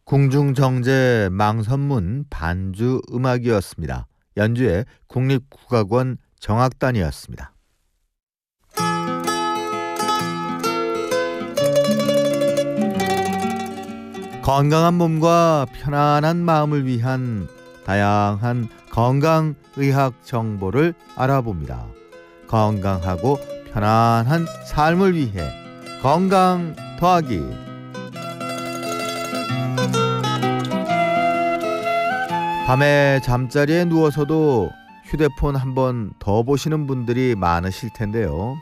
궁중정제 망선문 반주 음악이었습니다. 연주의 국립국악원 정악단이었습니다. 건강한 몸과 편안한 마음을 위한 다양한 건강의학 정보를 알아봅니다. 건강하고 편안한 삶을 위해 건강 더하기. 밤에 잠자리에 누워서도 휴대폰 한 번 더 보시는 분들이 많으실 텐데요.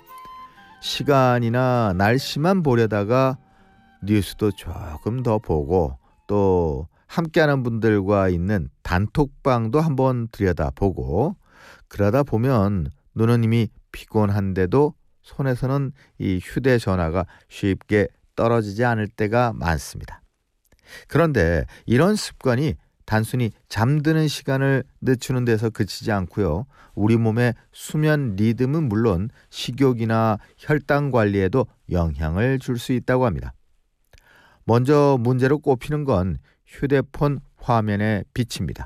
시간이나 날씨만 보려다가 뉴스도 조금 더 보고 또 함께하는 분들과 있는 단톡방도 한번 들여다보고 그러다 보면 눈은 이미 피곤한데도 손에서는 이 휴대전화가 쉽게 떨어지지 않을 때가 많습니다. 그런데 이런 습관이 단순히 잠드는 시간을 늦추는 데서 그치지 않고요. 우리 몸의 수면 리듬은 물론 식욕이나 혈당 관리에도 영향을 줄 수 있다고 합니다. 먼저 문제로 꼽히는 건 휴대폰 화면의 빛입니다.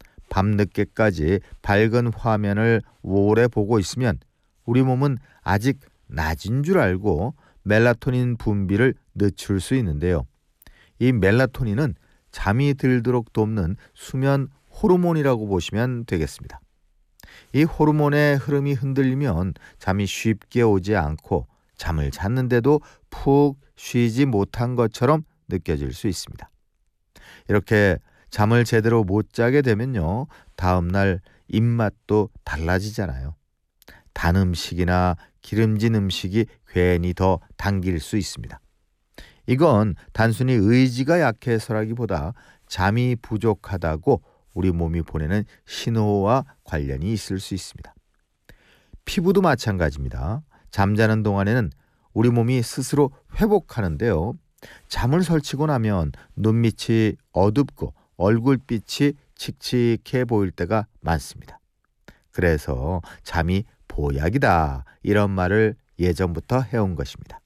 밤늦게까지 밝은 화면을 오래 보고 있으면 우리 몸은 아직 낮인 줄 알고 멜라토닌 분비를 늦출 수 있는데요. 이 멜라토닌은 잠이 들도록 돕는 수면 호르몬이라고 보시면 되겠습니다. 이 호르몬의 흐름이 흔들리면 잠이 쉽게 오지 않고 잠을 잤는데도 푹 쉬지 못한 것처럼 느껴질 수 있습니다. 이렇게 잠을 제대로 못 자게 되면요, 다음날 입맛도 달라지잖아요. 단 음식이나 기름진 음식이 괜히 더 당길 수 있습니다. 이건 단순히 의지가 약해서라기보다 잠이 부족하다고 우리 몸이 보내는 신호와 관련이 있을 수 있습니다. 피부도 마찬가지입니다. 잠자는 동안에는 우리 몸이 스스로 회복하는데요. 잠을 설치고 나면 눈밑이 어둡고 얼굴빛이 칙칙해 보일 때가 많습니다. 그래서 잠이 보약이다, 이런 말을 예전부터 해온 것입니다.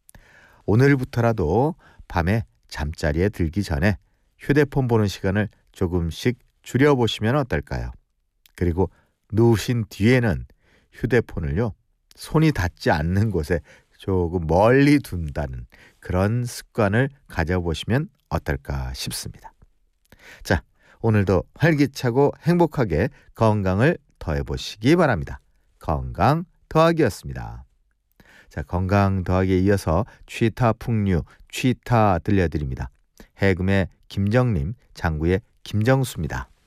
오늘부터라도 밤에 잠자리에 들기 전에 휴대폰 보는 시간을 조금씩 줄여보시면 어떨까요? 그리고 누우신 뒤에는 휴대폰을요, 손이 닿지 않는 곳에 조금 멀리 둔다는 그런 습관을 가져보시면 어떨까 싶습니다. 자, 오늘도 활기차고 행복하게 건강을 더해보시기 바랍니다. 건강 더하기였습니다. 자, 건강 더하기에 이어서 취타 풍류, 취타 들려드립니다. 해금의 김정림, 장구의 김정수입니다.